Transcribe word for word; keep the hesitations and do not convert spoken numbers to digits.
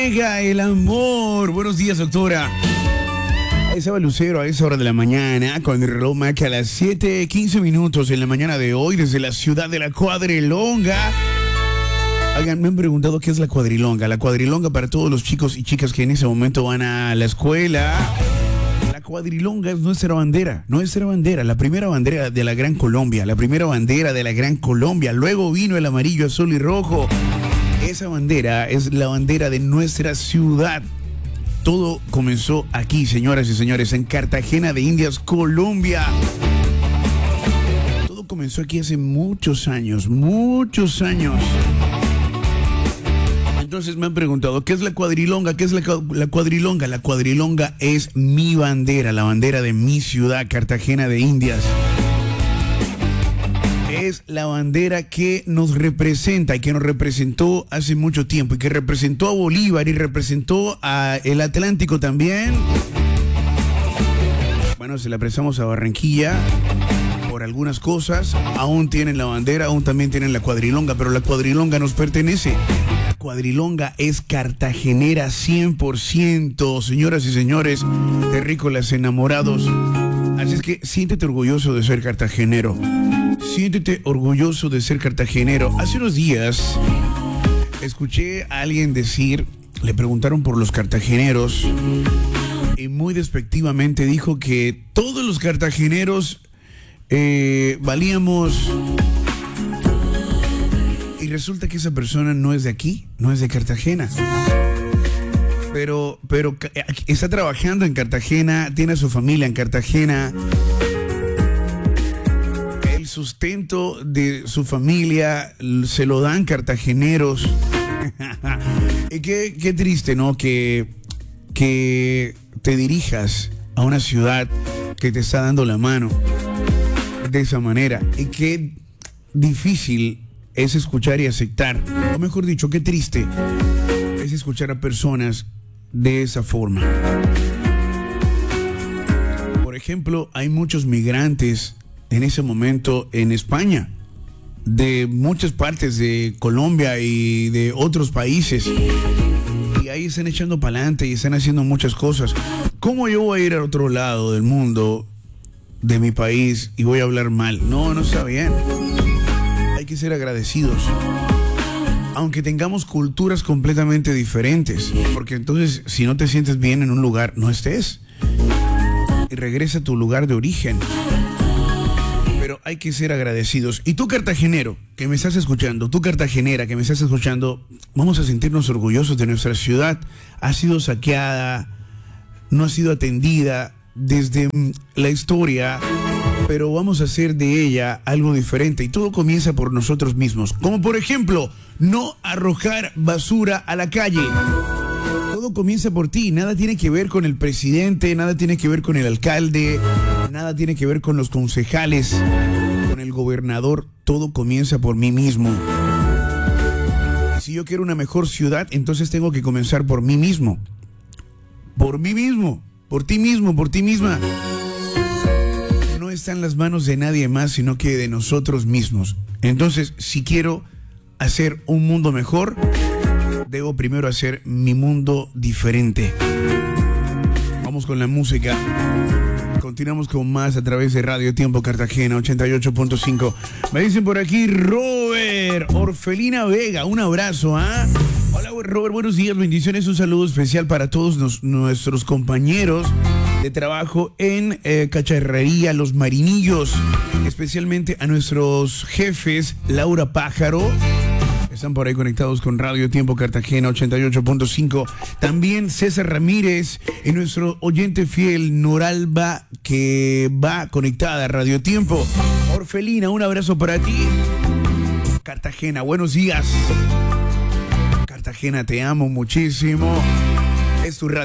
Llega el amor. Buenos días, doctora. Ahí estaba Lucero a esa hora de la mañana, con el reloj marca a las siete quince minutos en la mañana de hoy, desde la ciudad de la Cuadrilonga. Oigan, me han preguntado qué es la cuadrilonga. La cuadrilonga, para todos los chicos y chicas que en ese momento van a la escuela, la cuadrilonga es nuestra bandera, nuestra bandera, la primera bandera de la Gran Colombia, la primera bandera de la Gran Colombia. Luego vino el amarillo, azul y rojo. Esa bandera es la bandera de nuestra ciudad. Todo comenzó aquí, señoras y señores, en Cartagena de Indias, Colombia. Todo comenzó aquí hace muchos años, muchos años. Entonces me han preguntado, ¿qué es la cuadrilonga? ¿Qué es la, la cuadrilonga? La cuadrilonga es mi bandera, la bandera de mi ciudad, Cartagena de Indias. Es la bandera que nos representa y que nos representó hace mucho tiempo y que representó a Bolívar y representó a el Atlántico también. Bueno, se la prestamos a Barranquilla por algunas cosas. Aún tienen la bandera, aún también tienen la cuadrilonga, pero la cuadrilonga nos pertenece. La cuadrilonga es cartagenera cien por ciento, señoras y señores, terrícolas enamorados. Así es que siéntete orgulloso de ser cartagenero. Siéntete orgulloso de ser cartagenero. Hace unos días escuché a alguien decir, le preguntaron por los cartageneros y muy despectivamente dijo que todos los cartageneros eh, valíamos. Y resulta que esa persona no es de aquí, no es de Cartagena. Pero, pero está trabajando en Cartagena, tiene a su familia en Cartagena. El sustento de su familia se lo dan cartageneros. Y qué, qué triste, ¿no? Que, que te dirijas a una ciudad que te está dando la mano de esa manera. Y qué difícil es escuchar y aceptar, o mejor dicho, qué triste es escuchar a personas de esa forma. Por ejemplo, hay muchos migrantes en ese momento en España, de muchas partes de Colombia y de otros países, y ahí están echando para adelante y están haciendo muchas cosas. ¿Cómo yo voy a ir al otro lado del mundo, de mi país, y voy a hablar mal? No, no está bien. Hay que ser agradecidos, aunque tengamos culturas completamente diferentes, porque entonces si no te sientes bien en un lugar, no estés y regresa a tu lugar de origen. Pero hay que ser agradecidos. Y tú, cartagenero, que me estás escuchando, tú, cartagenera, que me estás escuchando, vamos a sentirnos orgullosos de nuestra ciudad. Ha sido saqueada, no ha sido atendida desde la historia, pero vamos a hacer de ella algo diferente, y todo comienza por nosotros mismos. Como por ejemplo, no arrojar basura a la calle. Todo comienza por ti. Nada tiene que ver con el presidente, nada tiene que ver con el alcalde, nada tiene que ver con los concejales, con el gobernador. Todo comienza por mí mismo. Y si yo quiero una mejor ciudad, entonces tengo que comenzar por mí mismo. Por mí mismo, por ti mismo, por ti misma. No está en las manos de nadie más, sino que de nosotros mismos. Entonces, si quiero hacer un mundo mejor, debo primero hacer mi mundo diferente. Vamos con la música. Continuamos con más a través de Radio Tiempo Cartagena ochenta y ocho punto cinco. Me dicen por aquí, Robert Orfelina Vega, un abrazo, ¿ah? ¿eh? Hola, Robert, buenos días, bendiciones, un saludo especial para todos nos, nuestros compañeros de trabajo en eh, Cacharrería Los Marinillos, especialmente a nuestros jefes, Laura Pájaro. Están por ahí conectados con Radio Tiempo Cartagena ochenta y ocho punto cinco. También César Ramírez y nuestro oyente fiel Noralba, que va conectada a Radio Tiempo. Orfelina, un abrazo para ti. Cartagena, buenos días. Cartagena, te amo muchísimo. Es tu radio.